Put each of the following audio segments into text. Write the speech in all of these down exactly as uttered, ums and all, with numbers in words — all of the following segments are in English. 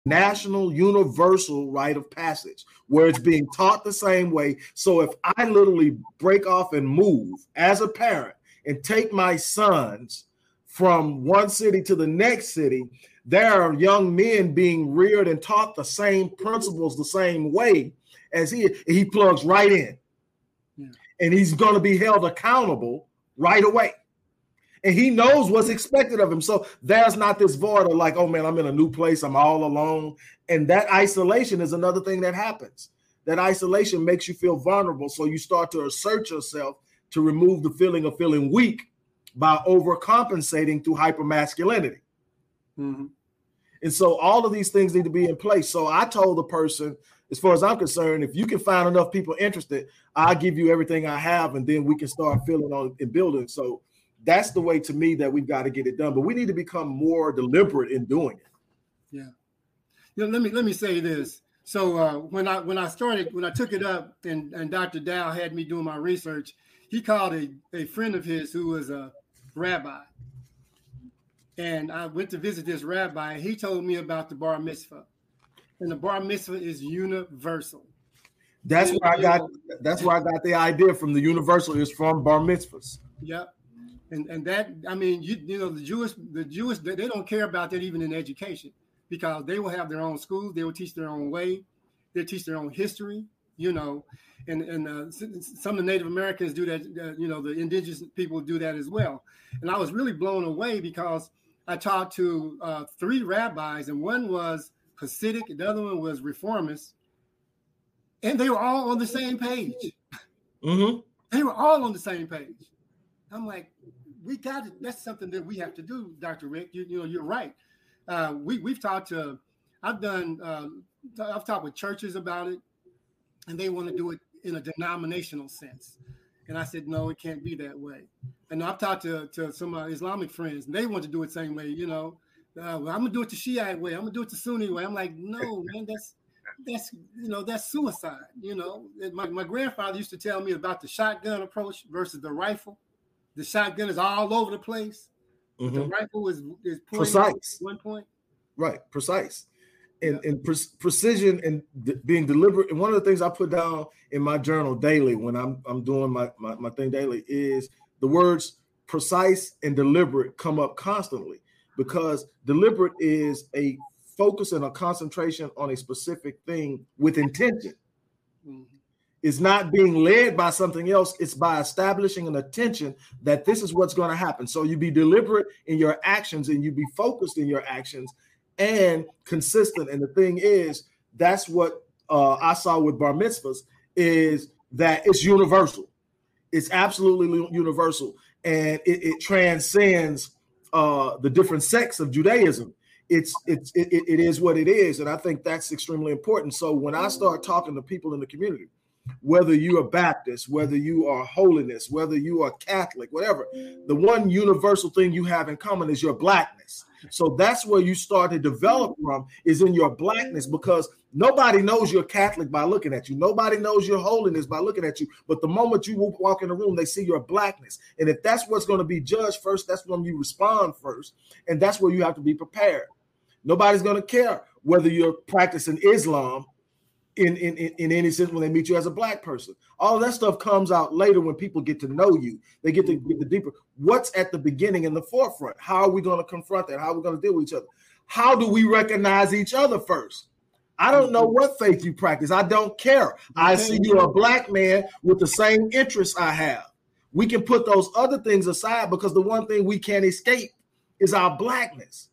national universal rite of passage where it's being taught the same way. So if I literally break off and move as a parent and take my sons from one city to the next city, there are young men being reared and taught the same principles the same way as he he plugs right in. Yeah. And he's going to be held accountable right away. And he knows what's expected of him. So there's not this void of like, oh man, I'm in a new place, I'm all alone. And that isolation is another thing that happens. That isolation makes you feel vulnerable. So you start to assert yourself to remove the feeling of feeling weak by overcompensating through hypermasculinity. Mm-hmm. And so all of these things need to be in place. So I told the person, as far as I'm concerned, if you can find enough people interested, I'll give you everything I have, and then we can start filling on and building. So that's the way to me that we've got to get it done. But we need to become more deliberate in doing it. Yeah. You know, let me let me say this. So uh, when I when I started, when I took it up and, and Doctor Dow had me doing my research, he called a, a friend of his who was a rabbi. And I went to visit this rabbi, and he told me about the bar mitzvah. And the bar mitzvah is universal. That's where I got that's where I got the idea from. The universal is from bar mitzvahs. Yep. And and that, I mean, you you know, the Jewish, the Jewish, they don't care about that even in education, because they will have their own schools. They will teach their own way. They teach their own history, you know, and, and uh, some of the Native Americans do that. Uh, you know, the indigenous people do that as well. And I was really blown away because I talked to uh, three rabbis, and one was Hasidic, the other one was reformist, and they were all on the same page. Mm-hmm. They were all on the same page. I'm like, we got it. That's something that we have to do, Doctor Rick. You, you know, you're right. Uh, we we've talked to, I've done, um, I've talked with churches about it, and they want to do it in a denominational sense. And I said, no, it can't be that way. And I've talked to, to some uh, Islamic friends, and they want to do it the same way. You know, uh, well, I'm gonna do it the Shiite way. I'm gonna do it the Sunni way. I'm like, no, man, that's that's you know that's suicide. You know, my my grandfather used to tell me about the shotgun approach versus the rifle. The shotgun is all over the place. Mm-hmm. The rifle is is precise. At one point, right? Precise, and yeah. and pre- precision and d- being deliberate. And one of the things I put down in my journal daily when I'm I'm doing my, my my thing daily is the words precise and deliberate come up constantly, because deliberate is a focus and a concentration on a specific thing with intention. Mm-hmm. It's not being led by something else. It's by establishing an attention that this is what's going to happen. So you be deliberate in your actions, and you be focused in your actions and consistent. And the thing is, that's what uh, I saw with bar mitzvahs, is that it's universal. It's absolutely universal. And it, it transcends uh, the different sects of Judaism. It's, it's, it, it is what it is. And I think that's extremely important. So when I start talking to people in the community, whether you are Baptist, whether you are holiness, whether you are Catholic, whatever, the one universal thing you have in common is your blackness. So that's where you start to develop from, is in your blackness, because nobody knows you're Catholic by looking at you. Nobody knows your holiness by looking at you. But the moment you walk in the room, they see your blackness. And if that's what's going to be judged first, that's when you respond first. And that's where you have to be prepared. Nobody's going to care whether you're practicing Islam In, in in any sense when they meet you as a black person. All of that stuff comes out later when people get to know you. They get to get the deeper. What's at the beginning in the forefront? How are we going to confront that? How are we going to deal with each other? How do we recognize each other first? I don't know what faith you practice. I don't care. I see you're a black man with the same interests I have. We can put those other things aside, because the one thing we can't escape is our blackness.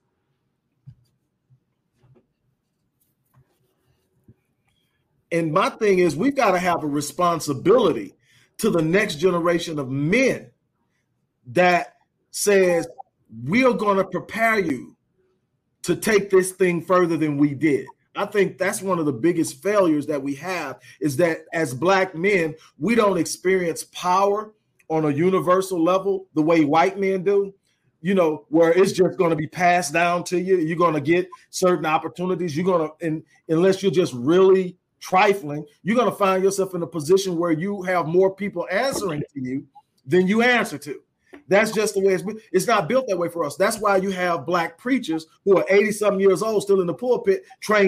And my thing is, we've got to have a responsibility to the next generation of men that says, we're going to prepare you to take this thing further than we did. I think that's one of the biggest failures that we have, is that as black men, we don't experience power on a universal level the way white men do. You know, where it's just going to be passed down to you. You're going to get certain opportunities. You're going to, and unless you're just really trifling, you're going to find yourself in a position where you have more people answering to you than you answer to. That's just the way it's been. It's not built that way for us. That's why you have black preachers who are eighty something years old still in the pulpit trained